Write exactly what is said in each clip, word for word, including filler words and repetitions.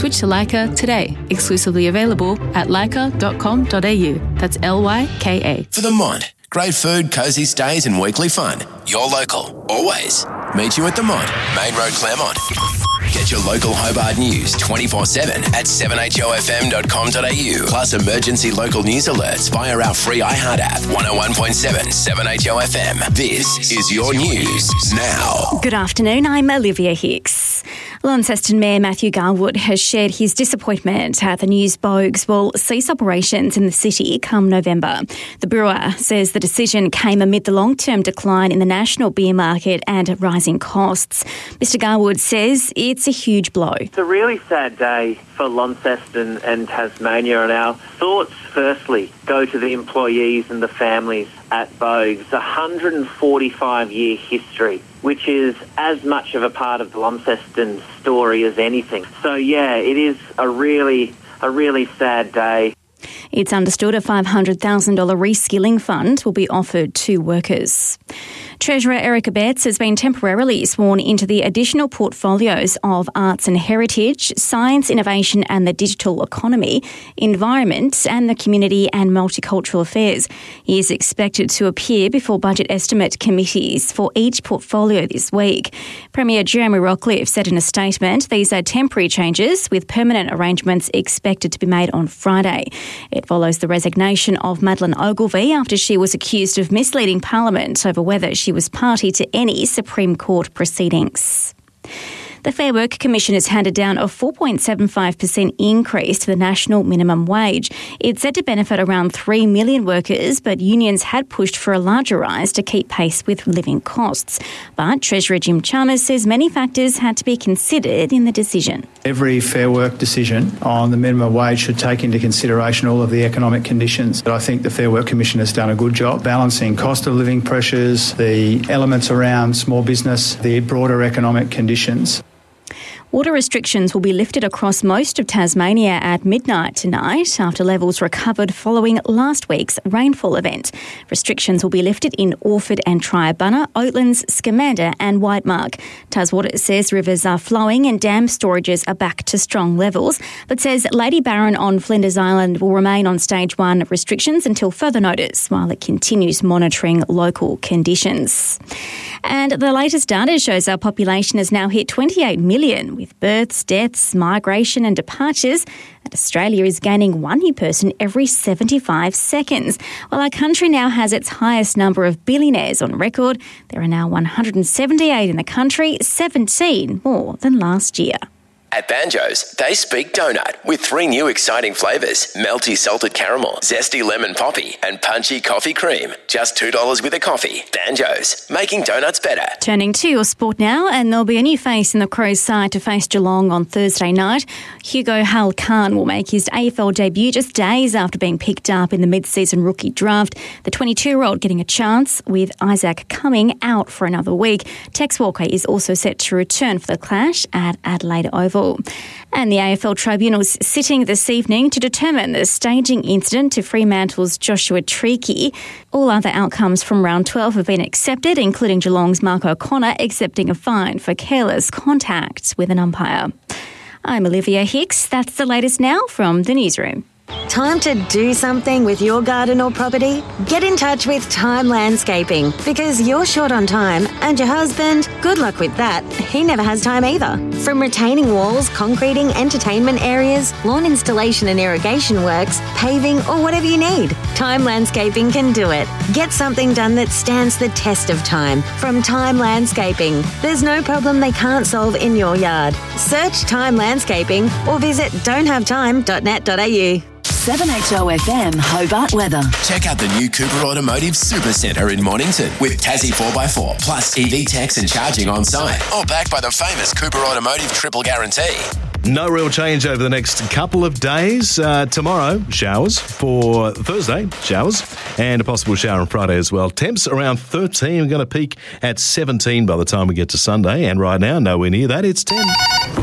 Switch to Lyca today. Exclusively available at lyca dot com dot a u. That's L Y K A. For the Mont. Great food, cosy stays and weekly fun. You're local, always. Meet you at the Mont, Main Road, Claremont. Get your local Hobart news twenty-four seven at seven h o f m dot com dot a u. Plus emergency local news alerts via our free iHeart app, one oh one point seven, seven H O F M. This is your news now. Good afternoon, I'm Olivia Hicks. Launceston Mayor Matthew Garwood has shared his disappointment at the news Bogues will cease operations in the city come November. The brewer says the decision came amid the long-term decline in the national beer market and rising costs. Mister Garwood says it's a huge blow. It's a really sad day for Launceston and Tasmania, and our thoughts firstly go to the employees and the families at Bogues. A one hundred forty-five year history, which is as much of a part of the Launceston story as anything. So yeah, it is a really, a really sad day. It's understood a five hundred thousand dollars reskilling fund will be offered to workers. Treasurer Erica Betts has been temporarily sworn into the additional portfolios of arts and heritage, science, innovation and the digital economy, environment and the community and multicultural affairs. He is expected to appear before budget estimate committees for each portfolio this week. Premier Jeremy Rockliff said in a statement these are temporary changes with permanent arrangements expected to be made on Friday. It follows the resignation of Madeleine Ogilvie after she was accused of misleading Parliament over whether she was party to any Supreme Court proceedings. The Fair Work Commission has handed down a four point seven five percent increase to the national minimum wage. It's said to benefit around three million workers, but unions had pushed for a larger rise to keep pace with living costs. But Treasurer Jim Chalmers says many factors had to be considered in the decision. Every Fair Work decision on the minimum wage should take into consideration all of the economic conditions. But I think the Fair Work Commission has done a good job balancing cost of living pressures, the elements around small business, the broader economic conditions. Water restrictions will be lifted across most of Tasmania at midnight tonight after levels recovered following last week's rainfall event. Restrictions will be lifted in Orford and Triabunna, Oatlands, Scamander and Whitemark. Taswater says rivers are flowing and dam storages are back to strong levels, but says Lady Barron on Flinders Island will remain on stage one restrictions until further notice while it continues monitoring local conditions. And the latest data shows our population has now hit twenty-eight million, with births, deaths, migration and departures, and Australia is gaining one new person every seventy-five seconds. While our country now has its highest number of billionaires on record, there are now one hundred seventy-eight in the country, seventeen more than last year. At Banjo's, they speak donut with three new exciting flavours: melty salted caramel, zesty lemon poppy and punchy coffee cream. Just two dollars with a coffee. Banjo's, making donuts better. Turning to your sport now, and there'll be a new face in the Crows side to face Geelong on Thursday night. Hugo Hal Khan will make his A F L debut just days after being picked up in the mid-season rookie draft. The twenty-two-year-old getting a chance with Isaac Cumming out for another week. Tex Walker is also set to return for the clash at Adelaide Oval. And the A F L Tribunal is sitting this evening to determine the staging incident to Fremantle's Joshua Treacy. All other outcomes from round twelve have been accepted, including Geelong's Mark O'Connor accepting a fine for careless contact with an umpire. I'm Olivia Hicks. That's the latest now from the newsroom. Time to do something with your garden or property? Get in touch with Time Landscaping, because you're short on time and your husband, good luck with that, he never has time either. From retaining walls, concreting, entertainment areas, lawn installation and irrigation works, paving or whatever you need, Time Landscaping can do it. Get something done that stands the test of time from Time Landscaping. There's no problem they can't solve in your yard. Search Time Landscaping or visit don't have time dot net dot a u. seven H O F M Hobart weather. Check out the new Cooper Automotive Supercentre in Mornington with Tassie four by four plus E V techs and charging on site. All backed by the famous Cooper Automotive Triple Guarantee. No real change over the next couple of days. Uh, tomorrow, showers. For Thursday, showers. And a possible shower on Friday as well. Temps around thirteen. We're going to peak at seventeen by the time we get to Sunday. And right now, nowhere near that, it's ten.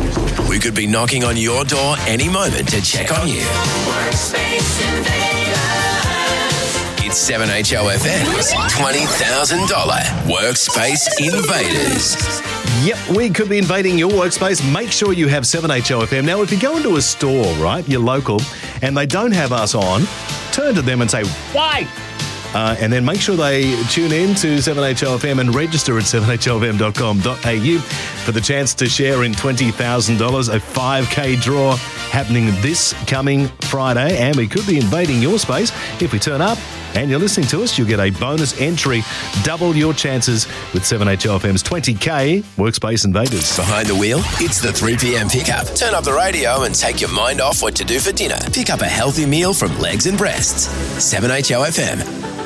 We could be knocking on your door any moment to check on you. Workspace Invaders. It's seven H O F M's twenty thousand dollars Workspace Invaders. Yep, we could be invading your workspace. Make sure you have seven H O F M. Now, if you go into a store, right, you're local, and they don't have us on, turn to them and say, why? Uh, and then make sure they tune in to seven H O F M and register at seven H O F M dot com dot a u for the chance to share in twenty thousand dollars, a five K draw happening this coming Friday. And we could be invading your space. If we turn up and you're listening to us, you'll get a bonus entry. Double your chances with seven H O F M's twenty K Workspace Invaders. Behind the wheel, it's the three p.m. pickup. Turn up the radio and take your mind off what to do for dinner. Pick up a healthy meal from Legs and Breasts. seven H O F M.